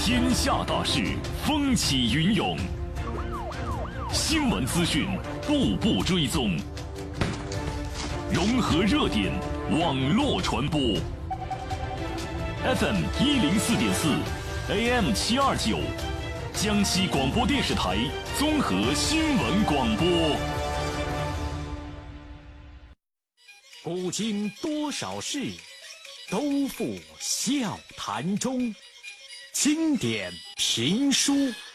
天下大事，风起云涌，新闻资讯步步追踪，融合热点，网络传播。FM 104.4 ，AM 729，江西广播电视台综合新闻广播。 古今多少事，都付笑谈中。经典评书，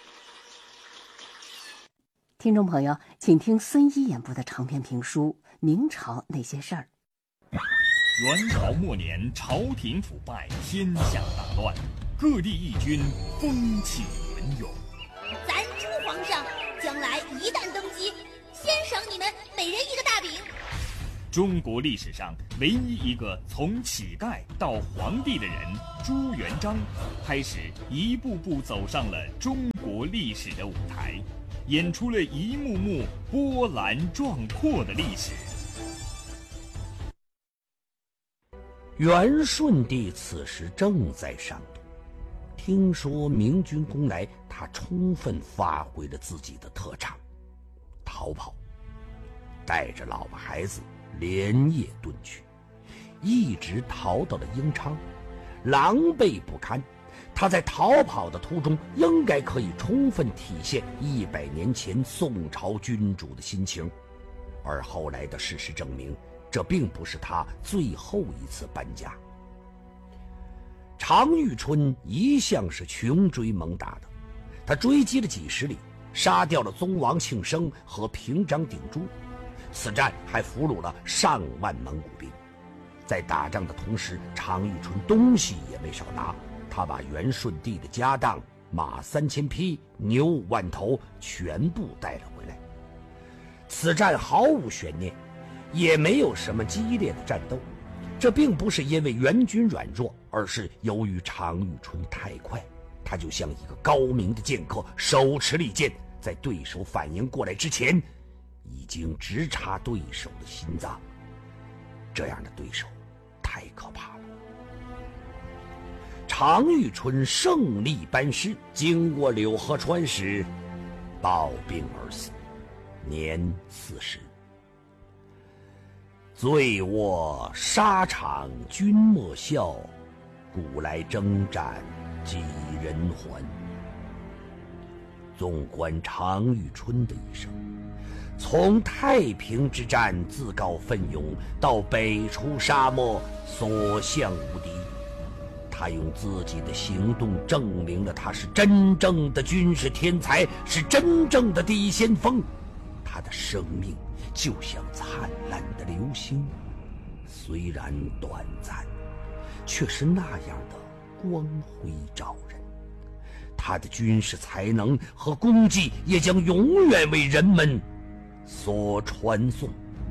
听众朋友，请听孙一演播的长篇评书《明朝那些事儿》。 元朝末年，朝廷腐败，天下大乱，各地义军风起云涌。 咱朱皇上将来一旦登基，先赏你们每人一个大饼。 中国历史上唯一一个从乞丐到皇帝的人朱元璋，开始一步步走上了中国历史的舞台，演出了一幕幕波澜壮阔的历史。 元顺帝此时正在上都，听说明军攻来，他充分发挥了自己的特长，逃跑，带着老婆孩子连夜遁去，一直逃到了英昌，狼狈不堪。他在逃跑的途中应该可以充分体现100年前宋朝君主的心情，而后来的事实证明，这并不是他最后一次搬家。常遇春一向是穷追猛打的，他追击了几十里，杀掉了宗王庆生和平章鼎珠，此战还俘虏了上万蒙古兵。在打仗的同时，常遇春东西也没少拿，他把元顺帝的家当马3000匹、牛5万头全部带了回来。此战毫无悬念，也没有什么激烈的战斗，这并不是因为元军软弱，而是由于常遇春太快，他就像一个高明的剑客，手持利剑，在对手反应过来之前已经直插对手的心脏。这样的对手太可怕了。常遇春胜利班师，经过柳河川时暴病而死，年40。醉卧沙场君莫笑，古来征战几人还。纵观常遇春的一生，从太平之战自告奋勇，到北出沙漠所向无敌，他用自己的行动证明了他是真正的军事天才，是真正的第一先锋。他的生命就像灿烂的流星，虽然短暂，却是那样的光辉照人。他的军事才能和功绩也将永远为人们所传颂。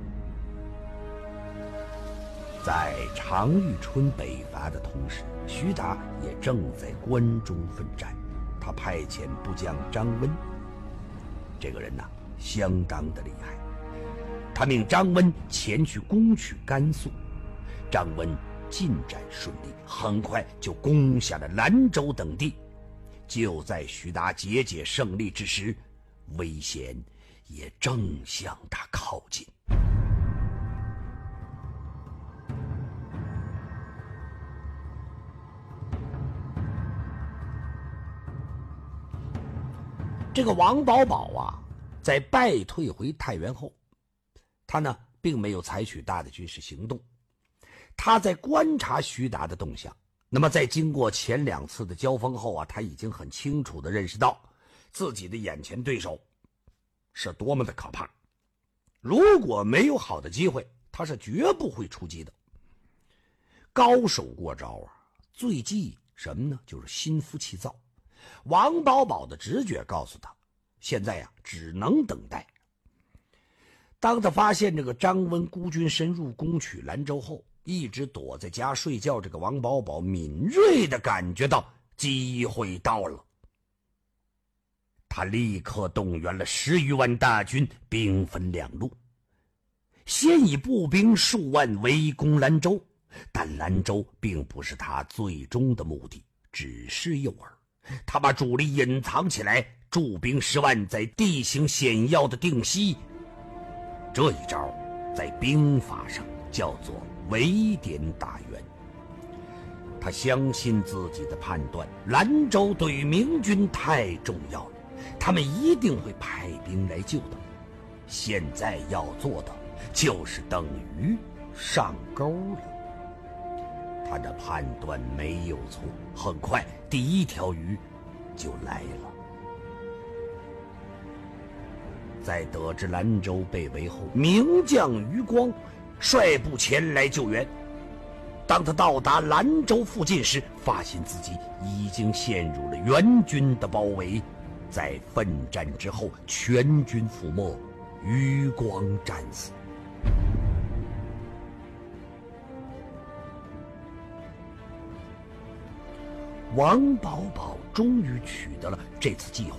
在常遇春北伐的同时，徐达也正在关中奋战。他派遣部将张温，这个人相当的厉害。他命张温前去攻取甘肃，张温进展顺利，很快就攻下了兰州等地。就在徐达节节胜利之时，危险也正向他靠近。这个王保保在败退回太原后，他并没有采取大的军事行动，他在观察徐达的动向。那么在经过前2次的交锋后他已经很清楚地认识到自己的眼前对手是多么的可怕。如果没有好的机会，他是绝不会出击的。高手过招最忌什么呢？就是心浮气躁。王保保的直觉告诉他，现在只能等待。当他发现这个张温孤军深入攻取兰州后，一直躲在家睡觉这个王保保敏锐地感觉到机会到了。他立刻动员了10余万大军，兵分2路，先以步兵数万围攻兰州，但兰州并不是他最终的目的，只是诱饵。 他把主力隐藏起来，驻兵10万在地形险要的定西。这一招在兵法上叫做围点打援。他相信自己的判断，兰州对于明军太重要了，他们一定会派兵来救的。现在要做的就是等鱼上钩了。他的判断没有错，很快第一条鱼就来了。在得知兰州被围后，名将余光率部前来救援。当他到达兰州附近时，发现自己已经陷入了援军的包围。在奋战之后，全军覆没，余光战死。王保保终于取得了这次计划